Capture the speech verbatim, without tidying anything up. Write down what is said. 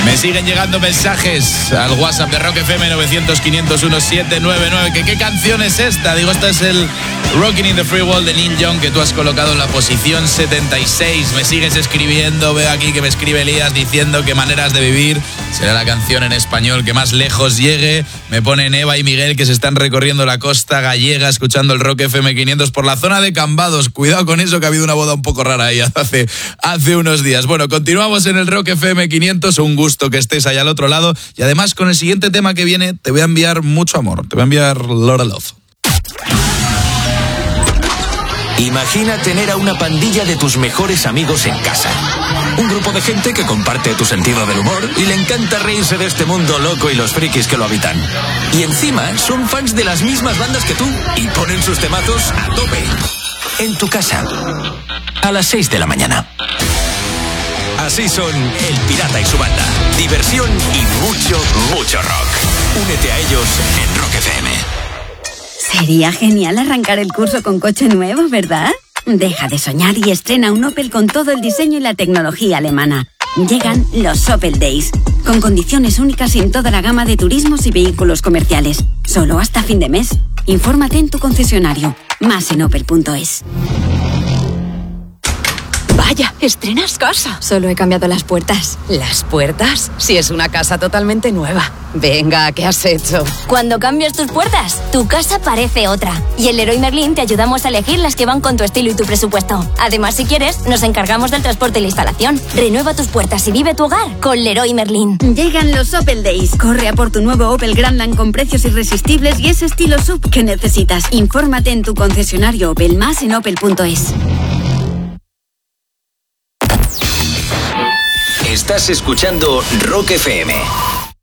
Me siguen llegando mensajes al WhatsApp de Rock F M novecientos, quinientos uno, setecientos noventa y nueve. ¿Que qué canción es esta? Digo, esta es el Rockin' in the Free World de Neil Young, que tú has colocado en la posición setenta y seis. Me sigues escribiendo, veo aquí que me escribe Elías diciendo que Maneras de Vivir será la canción en español que más lejos llegue. Me ponen Eva y Miguel que se están recorriendo la costa gallega escuchando el Rock F M quinientos por la zona de Cambados. Cuidado con eso, que ha habido una boda un poco rara ahí hace, hace unos días. Bueno, continuamos en el Rock F M quinientos. Un gusto que estés allá al otro lado. Y además, con el siguiente tema que viene, te voy a enviar mucho amor. Te voy a enviar Lot of Love. Imagina tener a una pandilla de tus mejores amigos en casa. Un grupo de gente que comparte tu sentido del humor y le encanta reírse de este mundo loco y los frikis que lo habitan. Y encima son fans de las mismas bandas que tú y ponen sus temazos a tope. En tu casa, a las seis de la mañana. Así son El Pirata y su banda. Diversión y mucho, mucho rock. Únete a ellos en Rock F M. Sería genial arrancar el curso con coche nuevo, ¿verdad? Deja de soñar y estrena un Opel con todo el diseño y la tecnología alemana. Llegan los Opel Days, con condiciones únicas en toda la gama de turismos y vehículos comerciales. Solo hasta fin de mes. Infórmate en tu concesionario. Más en opel punto es. Vaya, estrenas casa. Solo he cambiado las puertas. ¿Las puertas? Si es una casa totalmente nueva. Venga, ¿qué has hecho? Cuando cambias tus puertas, tu casa parece otra. Y en Leroy Merlin te ayudamos a elegir las que van con tu estilo y tu presupuesto. Además, si quieres, nos encargamos del transporte y la instalación. Renueva tus puertas y vive tu hogar con Leroy Merlin. Llegan los Opel Days. Corre a por tu nuevo Opel Grandland con precios irresistibles y ese estilo S U V que necesitas. Infórmate en tu concesionario Opel, más en opel punto es. Estás escuchando Rock F M.